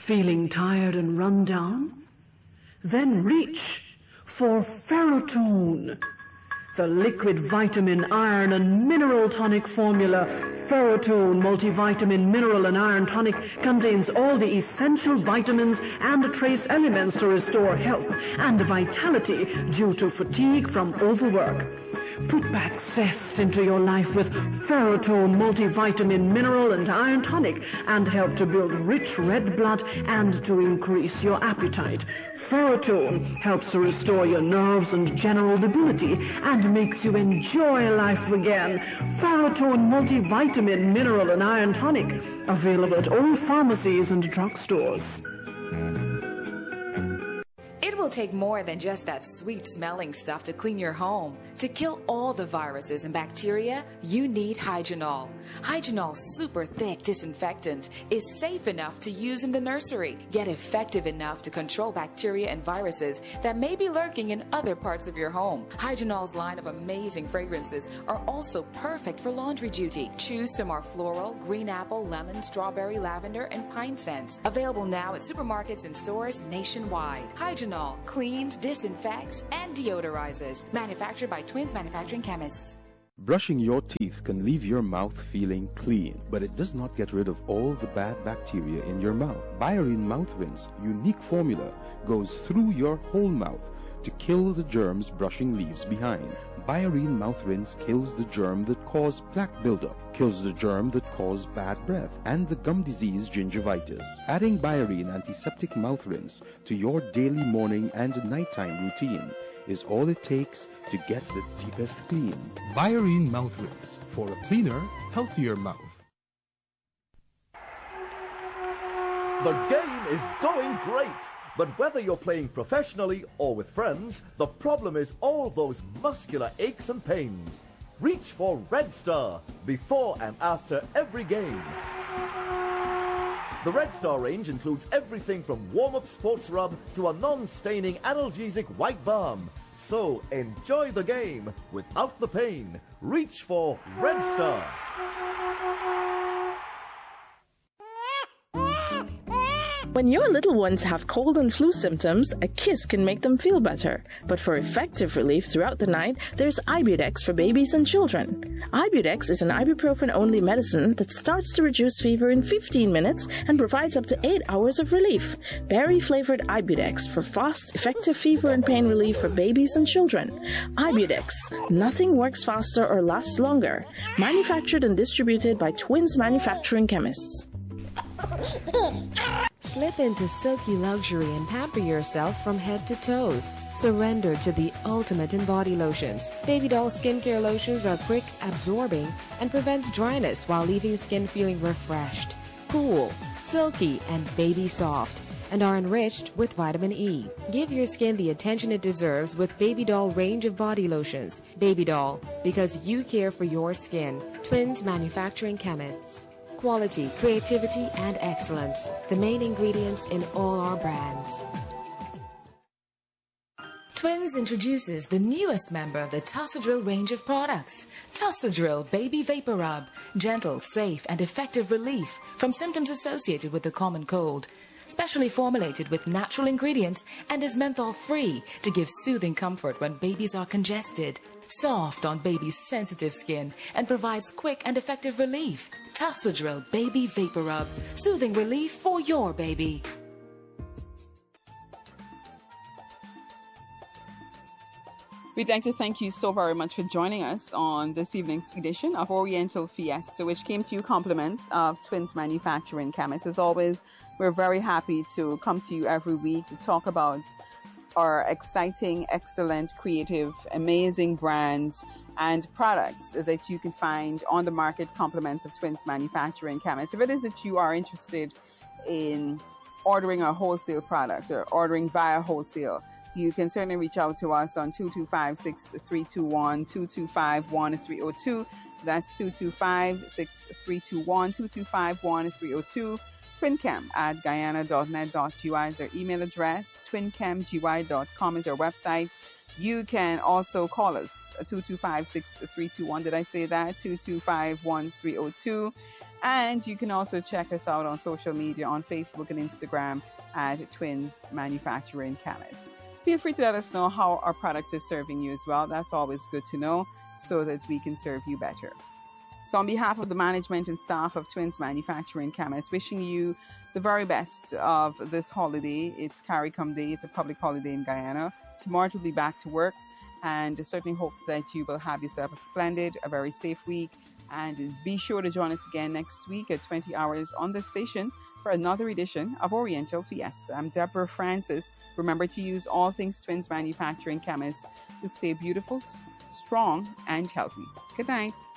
Feeling tired and run down? Then reach for Ferrotone, the liquid vitamin, iron, and mineral tonic formula. Ferrotone multivitamin, mineral, and iron tonic contains all the essential vitamins and trace elements to restore health and vitality due to fatigue from overwork. Put back zest into your life with Ferrotone multivitamin, mineral, and iron tonic, and help to build rich red blood and to increase your appetite. Ferrotone helps to restore your nerves and general debility and makes you enjoy life again. Ferrotone multivitamin, mineral, and iron tonic, available at all pharmacies and drugstores. It will take more than just that sweet-smelling stuff to clean your home. To kill all the viruses and bacteria, you need Hygenol. Hygenol's super thick disinfectant is safe enough to use in the nursery, yet effective enough to control bacteria and viruses that may be lurking in other parts of your home. Hygenol's line of amazing fragrances are also perfect for laundry duty. Choose some are floral, green apple, lemon, strawberry, lavender, and pine scents. Available now at supermarkets and stores nationwide. Hygenol cleans, disinfects, and deodorizes. Manufactured by Twins Manufacturing Chemists. Brushing your teeth can leave your mouth feeling clean, but it does not get rid of all the bad bacteria in your mouth. Biorine Mouth Rinse unique formula goes through your whole mouth to kill the germs brushing leaves behind. Biorine Mouth Rinse kills the germ that cause plaque buildup, kills the germ that cause bad breath, and the gum disease gingivitis. Adding Biorine Antiseptic Mouth Rinse to your daily morning and nighttime routine is all it takes to get the deepest clean. Biorine Mouth Rinse for a cleaner, healthier mouth. The game is going great, but whether you're playing professionally or with friends, the problem is all those muscular aches and pains. Reach for Red Star before and after every game. The Red Star range includes everything from warm-up sports rub to a non-staining analgesic white balm. So enjoy the game without the pain. Reach for Red Star. When your little ones have cold and flu symptoms, a kiss can make them feel better. But for effective relief throughout the night, there's Ibudex for babies and children. Ibudex is an ibuprofen-only medicine that starts to reduce fever in 15 minutes and provides up to 8 hours of relief. Berry-flavored Ibudex for fast, effective fever and pain relief for babies and children. Ibudex. Nothing works faster or lasts longer. Manufactured and distributed by Twins Manufacturing Chemists. Slip into silky luxury and pamper yourself from head to toes. Surrender to the ultimate in body lotions. Baby Doll skincare lotions are quick, absorbing, and prevents dryness while leaving skin feeling refreshed, cool, silky, and baby soft, and are enriched with vitamin E. Give your skin the attention it deserves with Baby Doll range of body lotions. Baby Doll, because you care for your skin. Twins Manufacturing Chemists. Quality, creativity, and excellence, the main ingredients in all our brands. Twins introduces the newest member of the Tossadrill range of products. Tossadrill Baby Vapor Rub. Gentle, safe, and effective relief from symptoms associated with the common cold. Specially formulated with natural ingredients and is menthol-free to give soothing comfort when babies are congested. Soft on baby's sensitive skin and provides quick and effective relief. Tossadrill Baby Vapor Rub. Soothing relief for your baby. We'd like to thank you so very much for joining us on this evening's edition of Oriental Fiesta, which came to you compliments of Twins Manufacturing Chemists. As always, we're very happy to come to you every week to talk about our exciting, excellent, creative, amazing brands and products that you can find on the market, compliments of Twins Manufacturing Chemists. If it is that you are interested in ordering our wholesale products or ordering via wholesale, you can certainly reach out to us on 225-6321, 225-1302. That's 225-6321, 225-1302. twinchem@guyana.net.ui is our email address. twinchem.gy.com is our website. You can also call us 225-6321. Did I say that? 225-1302. And you can also check us out on social media on Facebook and Instagram at Twins Manufacturing Chemist. Feel free to let us know how our products are serving you as well. That's always good to know so that we can serve you better. So on behalf of the management and staff of Twins Manufacturing Chemist, wishing you the very best of this holiday. It's CARICOM Day. It's a public holiday in Guyana. Tomorrow we'll be back to work, and I certainly hope that you will have yourself a splendid, a very safe week. And be sure to join us again next week at 20 hours on this station for another edition of Oriental Fiesta. I'm Deborah Francis. Remember to use all things Twins Manufacturing Chemist to stay beautiful, strong, and healthy. Good night.